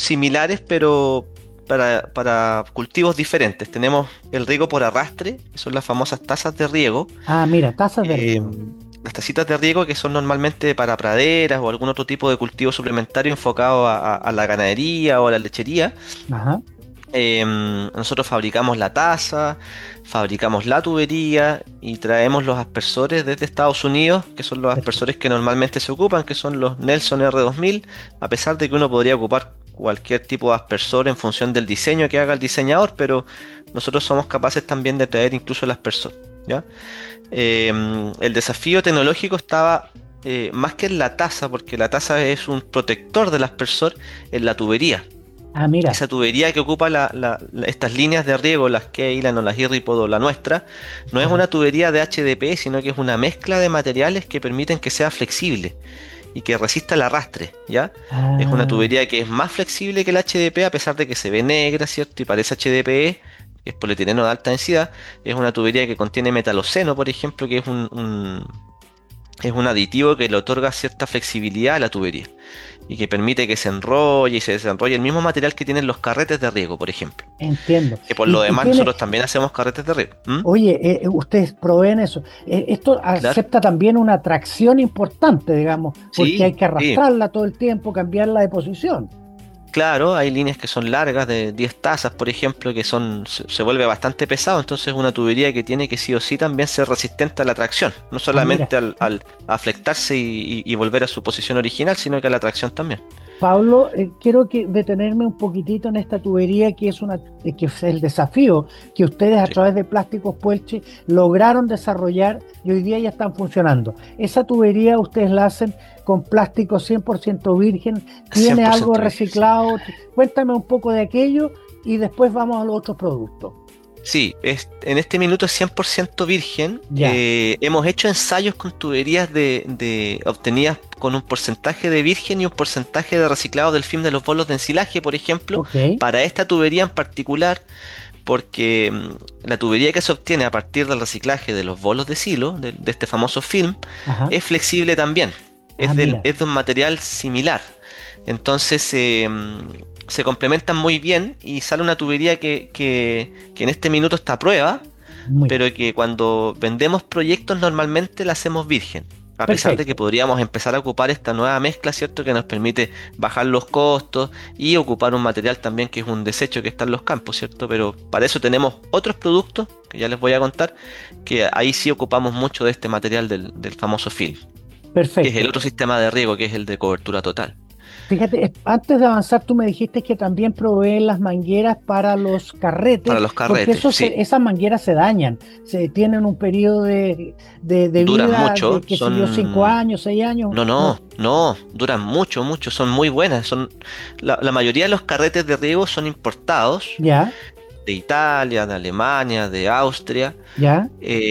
similares, pero para cultivos diferentes. Tenemos el riego por arrastre, que son las famosas tazas de riego. Ah, mira, tazas de eh, riego. las tacitas de riego que son normalmente para praderas o algún otro tipo de cultivo suplementario enfocado a la ganadería o a la lechería. Ajá. Nosotros fabricamos la taza, fabricamos la tubería y traemos los aspersores desde Estados Unidos, que son los Perfecto. aspersores que normalmente se ocupan, que son los Nelson R2000, a pesar de que uno podría ocupar cualquier tipo de aspersor en función del diseño que haga el diseñador, pero nosotros somos capaces también de traer incluso el aspersor, ¿ya? El desafío tecnológico estaba más que en la taza, porque la taza es un protector del aspersor, en la tubería. Ah, mira. Esa tubería que ocupa estas líneas de riego, las Keylan o las Irripod o la nuestra, no es una Correcto. tubería de HDPE, sino que es una mezcla de materiales que permiten que sea flexible y que resista el arrastre, ¿ya? Es una Ah, tubería que es más flexible que el HDPE, a pesar de que se ve negra, ¿cierto? Y parece HDPE, que es polietileno de alta densidad. Es una tubería que contiene metaloceno, por ejemplo, que es un aditivo que le otorga cierta flexibilidad a la tubería y que permite que se enrolle y se desenrolle el mismo material que tienen los carretes de riego, por ejemplo. entiendo. Que por lo Y demás tiene, nosotros también hacemos carretes de riego. ¿Mm? oye, ustedes proveen eso. Esto Claro. acepta también una tracción importante, digamos, porque hay Sí, que sí. arrastrarla todo el tiempo, cambiarla de posición. Claro, hay líneas que son largas de 10 tazas, por ejemplo, que se vuelve bastante pesado, entonces es una tubería que tiene que sí o sí también ser resistente a la tracción, no Ah, mira. solamente al aflectarse y volver a su posición original, sino que a la tracción también. Pablo, quiero detenerme un poquitito en esta tubería que es el desafío que ustedes a Sí, través de Plásticos Puelche lograron desarrollar y hoy día ya están funcionando. Esa tubería ustedes la hacen con plástico 100% virgen, tiene algo 100% virgen, sí. reciclado. Cuéntame un poco de aquello y después vamos a los otros productos. Sí, en este minuto es 100% virgen. Ya, Hemos hecho ensayos con tuberías obtenidas con un porcentaje de virgen y un porcentaje de reciclado del film de los bolos de ensilaje, por ejemplo, ok, para esta tubería en particular, porque la tubería que se obtiene a partir del reciclaje de los bolos de silo, de este famoso film, ajá, es flexible también. ah, mira, Es de un material similar. Entonces se complementan muy bien y sale una tubería que en este minuto está a prueba, muy bien, pero que cuando vendemos proyectos normalmente la hacemos virgen. A pesar de que perfecto. podríamos empezar a ocupar esta nueva mezcla, ¿cierto? Que nos permite bajar los costos y ocupar un material también que es un desecho que está en los campos, ¿cierto? Pero para eso tenemos otros productos, que ya les voy a contar, que ahí sí ocupamos mucho de este material del famoso film, que es el Perfecto. otro sistema de riego, que es el de cobertura total. Fíjate, antes de avanzar, tú me dijiste que también proveen las mangueras para los Para carretes, los porque carretes, sí. esas mangueras se dañan, se tienen un periodo de Duran vida mucho, de, qué sé yo, cinco son... años, 6 años. No, No, no, no, duran mucho, mucho, son muy buenas. La mayoría de los carretes de riego son importados ya, de Italia, de Alemania, de Austria. ya.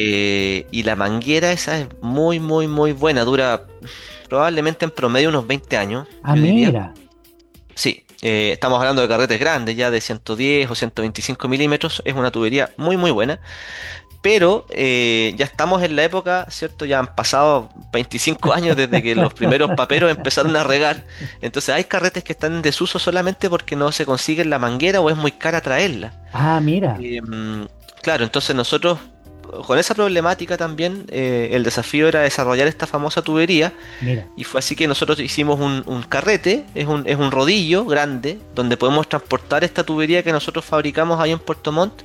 Y la manguera esa es muy, muy, muy buena. Dura probablemente en promedio unos 20 años, Ah, yo diría. mira, Sí, estamos hablando de carretes grandes, ya de 110 o 125 milímetros. Es una tubería muy, muy buena. Pero ya estamos en la época, ¿cierto? Ya han pasado 25 años desde que los primeros paperos empezaron a regar. Entonces hay carretes que están en desuso solamente porque no se consigue la manguera o es muy cara traerla. ah, mira, Mm, claro, entonces nosotros con esa problemática también el desafío era desarrollar esta famosa tubería mira. y fue así que nosotros hicimos un carrete, es un rodillo grande donde podemos transportar esta tubería que nosotros fabricamos ahí en Puerto Montt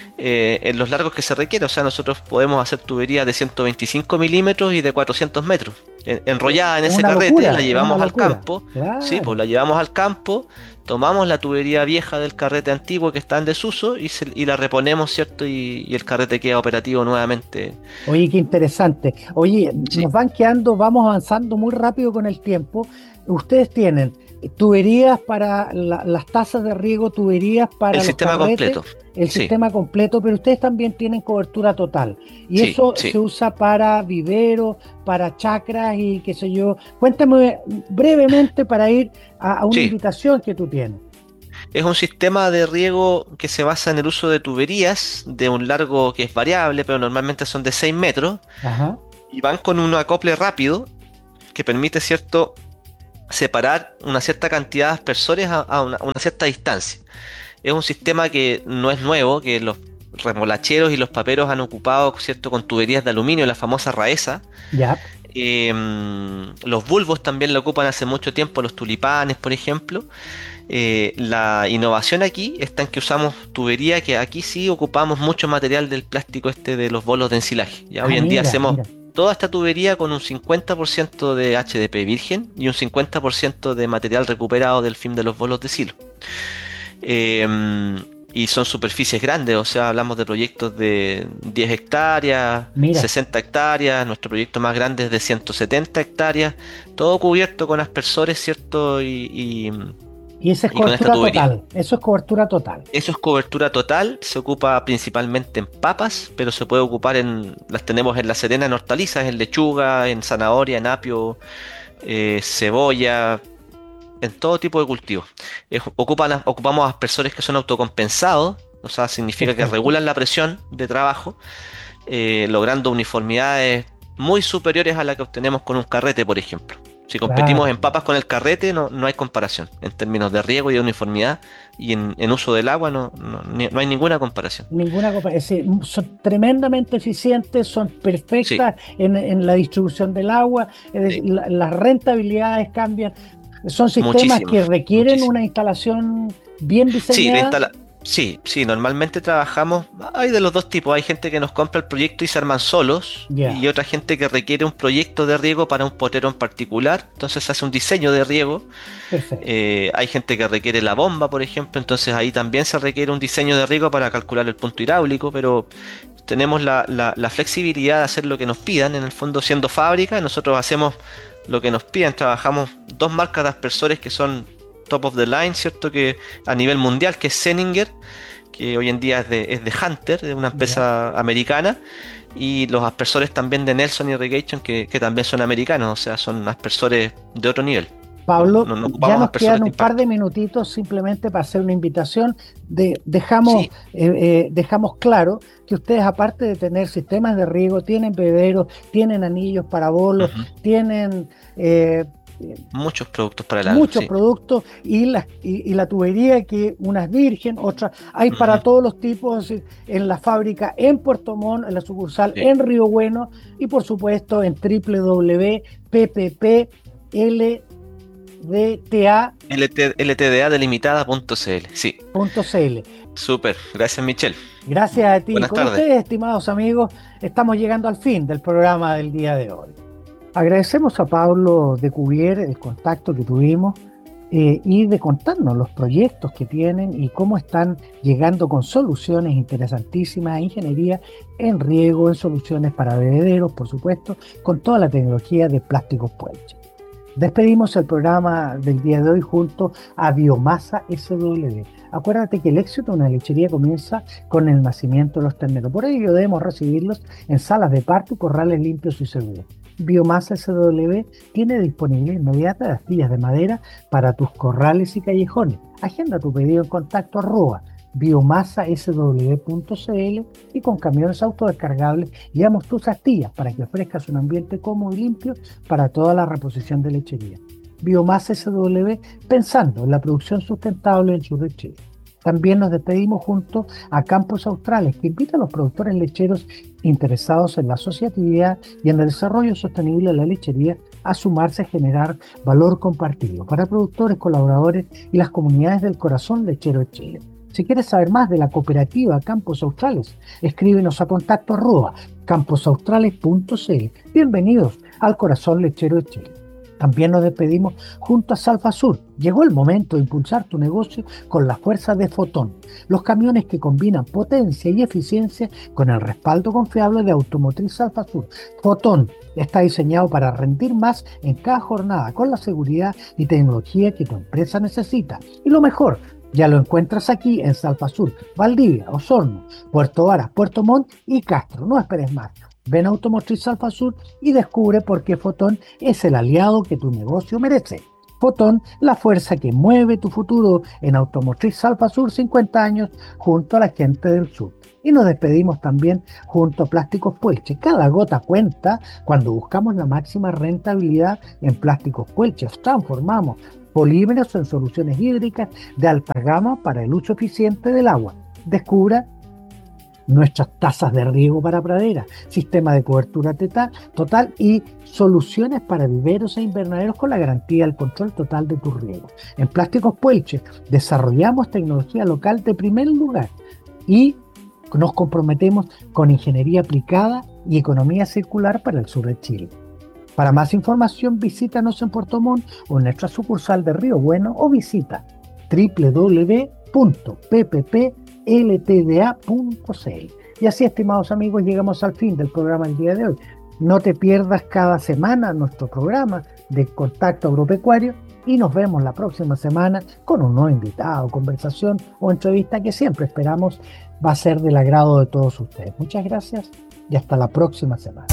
en los largos que se requiere. O sea, nosotros podemos hacer tuberías de 125 milímetros y de 400 metros. Enrollada en Es ese una carrete, la locura, es una llevamos al locura. campo. Sí, pues Claro. la llevamos al campo, tomamos la tubería vieja del carrete antiguo que está en desuso y la reponemos, ¿cierto? Y el carrete queda operativo nuevamente. Oye, qué interesante. Oye, Sí, vamos avanzando muy rápido con el tiempo. Ustedes tienen tuberías para las tazas de riego, tuberías el para los sistema carretes, completo. el Sí, sistema completo, pero ustedes también tienen cobertura total. Y sí, eso sí. se usa para viveros, para chacras y qué sé yo. Cuéntame brevemente para ir a una Sí, invitación que tú tienes. es un sistema de riego que se basa en el uso de tuberías de un largo que es variable, pero normalmente son de 6 metros, Ajá, y van con un acople rápido que permite, ¿cierto? separar una cierta cantidad de aspersores a una cierta distancia. Es un sistema que no es nuevo, que los remolacheros y los paperos han ocupado, ¿cierto?, con tuberías de aluminio, la famosa Raesa. Ya, Los bulbos también lo ocupan hace mucho tiempo, los tulipanes, por ejemplo. La innovación aquí está en que usamos tubería, que aquí sí ocupamos mucho material del plástico este de los bolos de ensilaje. Ya hoy en día mira, hacemos mira. toda esta tubería con un 50% de HDP virgen y un 50% de material recuperado del film de los bolos de silo. Y son superficies grandes, o sea, hablamos de proyectos de 10 hectáreas, Mira. 60 hectáreas, nuestro proyecto más grande es de 170 hectáreas, todo cubierto con aspersores, ¿cierto? Y esa es Y con esta cobertura tubería. total. Eso es cobertura total. Eso es cobertura total, se ocupa principalmente en papas, pero se puede ocupar las tenemos en La Serena en hortalizas, en lechuga, en zanahoria, en apio, cebolla, en todo tipo de cultivos. Ocupamos aspersores que son autocompensados, o sea, significa que Perfecto. regulan la presión de trabajo, logrando uniformidades muy superiores a la que obtenemos con un carrete, por ejemplo. Si competimos Claro. en papas con el carrete, no hay comparación. En términos de riego y de uniformidad y en uso del agua, no hay ninguna comparación. Ninguna cosa. Es decir, son tremendamente eficientes, son Sí, perfectas en la distribución del agua. Es decir, sí, las rentabilidades cambian. Son sistemas muchísimo, que requieren muchísimo. una instalación bien Sí, diseñada. sí, normalmente trabajamos, hay de los dos tipos, hay gente que nos compra el proyecto y se arman solos, y Ya, otra gente que requiere un proyecto de riego para un potero en particular, entonces hace un diseño de riego. perfecto. Hay gente que requiere la bomba, por ejemplo, entonces ahí también se requiere un diseño de riego para calcular el punto hidráulico, pero tenemos la flexibilidad de hacer lo que nos pidan, en el fondo siendo fábrica, nosotros hacemos lo que nos pidan, trabajamos dos marcas de aspersores que son top of the line, ¿cierto? Que a nivel mundial, que es Zeninger, que hoy en día es de Hunter, de una Ya. empresa americana, y los aspersores también de Nelson Irrigation, que también son americanos, o sea, son aspersores de otro nivel. Pablo, No ya ocupamos nos aspersores quedan de un par impacto. de minutitos simplemente para hacer una invitación. Sí. Dejamos claro que ustedes, aparte de tener sistemas de riego, tienen bebederos, tienen anillos para bolos, Ujú. tienen eh, Muchos productos para el agro, muchos sí. productos y la tubería, que una es virgen, otra, hay para Ujú. todos los tipos en la fábrica en Puerto Montt, en la sucursal Sí. en Río Bueno y por supuesto en www.pppldta.cl. LTDA delimitada.cl, sí. Súper, gracias Michelle. Gracias a ti. Buenas Con tardes. ustedes, estimados amigos, estamos llegando al fin del programa del día de hoy. Agradecemos a Pablo de Cuvier el contacto que tuvimos y de contarnos los proyectos que tienen y cómo están llegando con soluciones interesantísimas a ingeniería en riego, en soluciones para bebederos, por supuesto, con toda la tecnología de plásticos Puelche. Despedimos el programa del día de hoy junto a Biomasa SW. Acuérdate que el éxito de una lechería comienza con el nacimiento de los terneros. Por ello debemos recibirlos en salas de parto y corrales limpios y seguros. Biomasa SW tiene disponible inmediata las astillas de madera para tus corrales y callejones. Agenda tu pedido en contacto @biomasasw.cl y con camiones autodescargables llevamos tus astillas para que ofrezcas un ambiente cómodo y limpio para toda la reposición de lechería. Biomasa SW, pensando en la producción sustentable del sur de Chile. También nos despedimos junto a Campos Australes, que invita a los productores lecheros interesados en la asociatividad y en el desarrollo sostenible de la lechería a sumarse a generar valor compartido para productores, colaboradores y las comunidades del corazón lechero de Chile. Si quieres saber más de la cooperativa Campos Australes, escríbenos a contacto @camposaustrales.cl. Bienvenidos al corazón lechero de Chile. También nos despedimos junto a Salfasur. Llegó el momento de impulsar tu negocio con la fuerza de Fotón, los camiones que combinan potencia y eficiencia con el respaldo confiable de Automotriz Salfasur. Fotón está diseñado para rendir más en cada jornada con la seguridad y tecnología que tu empresa necesita. Y lo mejor, ya lo encuentras aquí en Salfasur, Valdivia, Osorno, Puerto Varas, Puerto Montt y Castro. No esperes más. Ven a Automotriz Alfa Sur y descubre por qué Fotón es el aliado que tu negocio merece. Fotón, la fuerza que mueve tu futuro en Automotriz Salfa Sur, 50 años, junto a la gente del sur. Y nos despedimos también junto a Plásticos Puelche. Cada gota cuenta cuando buscamos la máxima rentabilidad en Plásticos Puelche. Transformamos polímeros en soluciones hídricas de alta gama para el uso eficiente del agua. Descubra nuestras tazas de riego para praderas, sistema de cobertura total y soluciones para viveros e invernaderos con la garantía del control total de tu riego. En Plásticos Puelche desarrollamos tecnología local de primer lugar y nos comprometemos con ingeniería aplicada y economía circular para el sur de Chile. Para más información visítanos en Puerto Montt o en nuestra sucursal de Río Bueno o visita www.ppp.ltda.cl. Y así, estimados amigos, llegamos al fin del programa del día de hoy. No te pierdas cada semana nuestro programa de Contacto Agropecuario y nos vemos la próxima semana con un nuevo invitado, conversación o entrevista que siempre esperamos va a ser del agrado de todos ustedes. Muchas gracias y hasta la próxima semana.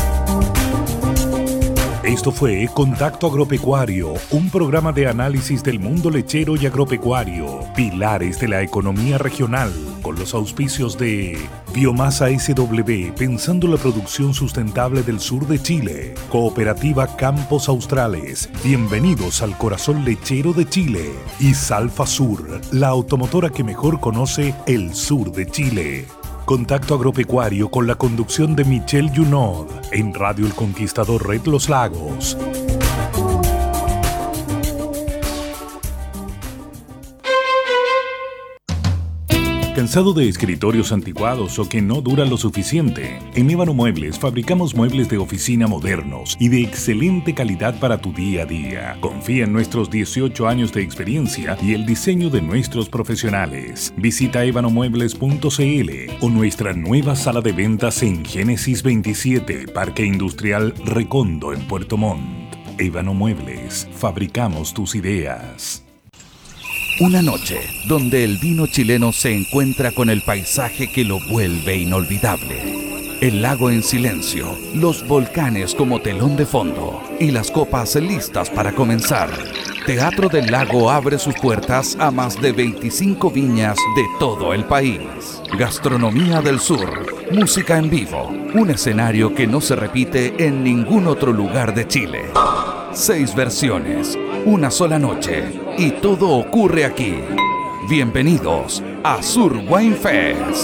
Esto fue Contacto Agropecuario, un programa de análisis del mundo lechero y agropecuario, pilares de la economía regional, con los auspicios de Biomasa SW, pensando la producción sustentable del sur de Chile, Cooperativa Campos Australes, bienvenidos al corazón lechero de Chile, y Salfa Sur, la automotora que mejor conoce el sur de Chile. Contacto Agropecuario con la conducción de Michelle Junod en Radio El Conquistador Red Los Lagos. ¿Cansado de escritorios anticuados o que no duran lo suficiente? En Ébano Muebles fabricamos muebles de oficina modernos y de excelente calidad para tu día a día. Confía en nuestros 18 años de experiencia y el diseño de nuestros profesionales. Visita ebanomuebles.cl o nuestra nueva sala de ventas en Génesis 27, Parque Industrial Recondo en Puerto Montt. Ébano Muebles, fabricamos tus ideas. Una noche donde el vino chileno se encuentra con el paisaje que lo vuelve inolvidable. El lago en silencio, los volcanes como telón de fondo y las copas listas para comenzar. Teatro del Lago abre sus puertas a más de 25 viñas de todo el país. Gastronomía del Sur, música en vivo, un escenario que no se repite en ningún otro lugar de Chile. 6 versiones, una sola noche y todo ocurre aquí. Bienvenidos a Sur Wine Fest.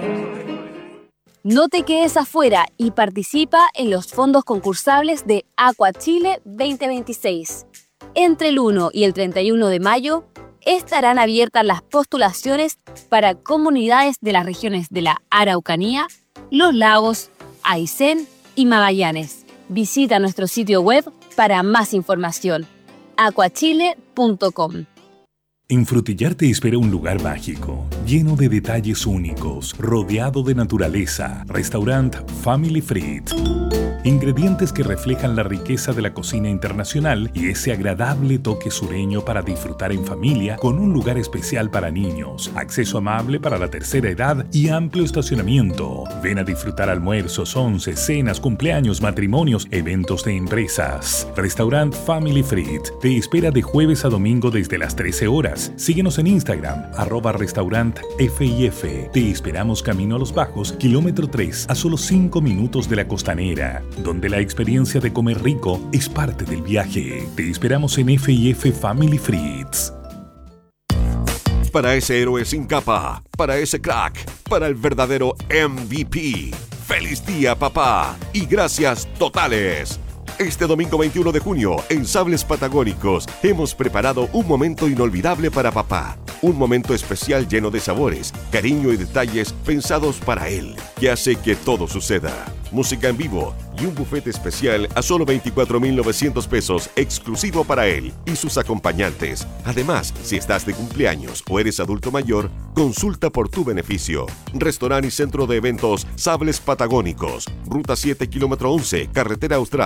No te quedes afuera y participa en los fondos concursables de Aqua Chile 2026. Entre el 1 y el 31 de mayo estarán abiertas las postulaciones para comunidades de las regiones de la Araucanía, Los Lagos, Aysén y Magallanes. Visita nuestro sitio web para más información. aquachile.com. En Frutillar te espera un lugar mágico, lleno de detalles únicos, rodeado de naturaleza. Restaurant Family Fried. Ingredientes que reflejan la riqueza de la cocina internacional y ese agradable toque sureño para disfrutar en familia con un lugar especial para niños, acceso amable para la tercera edad y amplio estacionamiento. Ven a disfrutar almuerzos, once, cenas, cumpleaños, matrimonios, eventos de empresas. Restaurant Family Fried te espera de jueves a domingo desde las 13 horas. Síguenos en Instagram, @restaurantfif. Te esperamos camino a Los Bajos, kilómetro 3, a solo 5 minutos de la Costanera, donde la experiencia de comer rico es parte del viaje. Te esperamos en F&F Family Frieds. Para ese héroe sin capa, para ese crack, para el verdadero MVP. ¡Feliz día, papá! Y gracias totales. Este domingo 21 de junio, en Sables Patagónicos, hemos preparado un momento inolvidable para papá. Un momento especial lleno de sabores, cariño y detalles pensados para él, que hace que todo suceda. Música en vivo y un buffet especial a solo 24,900 pesos, exclusivo para él y sus acompañantes. Además, si estás de cumpleaños o eres adulto mayor, consulta por tu beneficio. Restaurante y centro de eventos Sables Patagónicos, Ruta 7, kilómetro 11, Carretera Austral.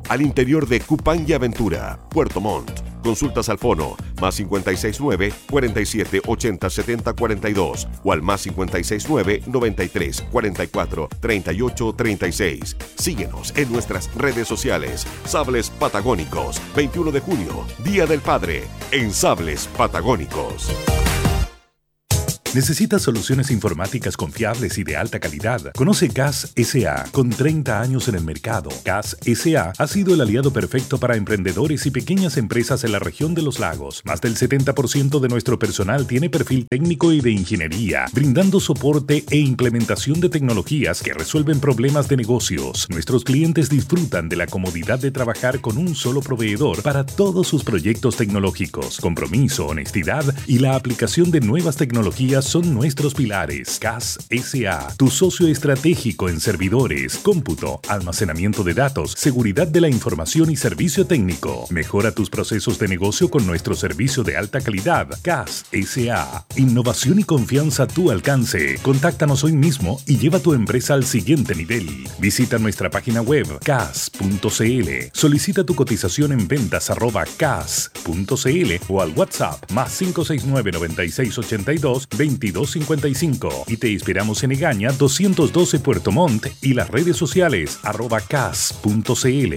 al interior de Cupán y Aventura, Puerto Montt. Consultas al fono más 569 47 80 70 42 o al más 569 93 44 38 36. Síguenos en nuestras redes sociales. Sables Patagónicos, 21 de junio, Día del Padre, en Sables Patagónicos. ¿Necesitas soluciones informáticas confiables y de alta calidad? Conoce CAS S.A. Con 30 años en el mercado, CAS S.A. ha sido el aliado perfecto para emprendedores y pequeñas empresas en la región de los lagos. Más del 70% de nuestro personal tiene perfil técnico y de ingeniería, brindando soporte e implementación de tecnologías que resuelven problemas de negocios. Nuestros clientes disfrutan de la comodidad de trabajar con un solo proveedor para todos sus proyectos tecnológicos. Compromiso, honestidad y la aplicación de nuevas tecnologías son nuestros pilares. CAS S.A., tu socio estratégico en servidores, cómputo, almacenamiento de datos, seguridad de la información y servicio técnico. Mejora tus procesos de negocio con nuestro servicio de alta calidad. CAS S.A., innovación y confianza a tu alcance. Contáctanos hoy mismo y lleva tu empresa al siguiente nivel. Visita nuestra página web cas.cl. Solicita tu cotización en ventas@cas.cl o al WhatsApp más 569 9682 2255 y te inspiramos en Egaña 212 Puerto Montt y las redes sociales @cas.cl.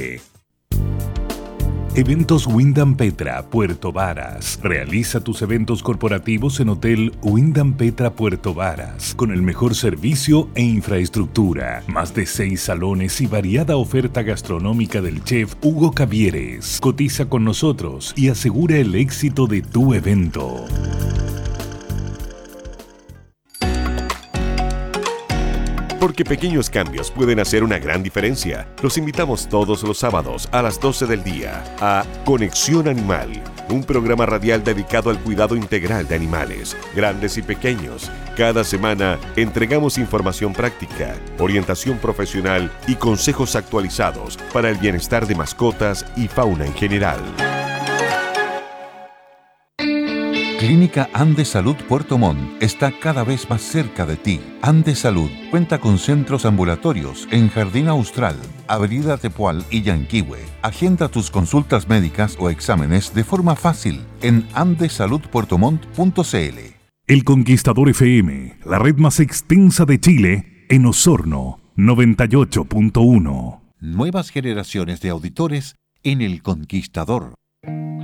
Eventos Wyndham Petra Puerto Varas. Realiza tus eventos corporativos en Hotel Wyndham Petra Puerto Varas, con el mejor servicio e infraestructura. Más de 6 salones y variada oferta gastronómica del chef Hugo Cavieres. Cotiza con nosotros y asegura el éxito de tu evento. Porque pequeños cambios pueden hacer una gran diferencia. Los invitamos todos los sábados a las 12 del día a Conexión Animal, un programa radial dedicado al cuidado integral de animales, grandes y pequeños. Cada semana entregamos información práctica, orientación profesional y consejos actualizados para el bienestar de mascotas y fauna en general. Clínica Andes Salud Puerto Montt está cada vez más cerca de ti. Andes Salud cuenta con centros ambulatorios en Jardín Austral, Avenida Tepual y Yanquihue. Agenda tus consultas médicas o exámenes de forma fácil en andesaludpuertomontt.cl. El Conquistador FM, la red más extensa de Chile, en Osorno, 98.1. Nuevas generaciones de auditores en El Conquistador.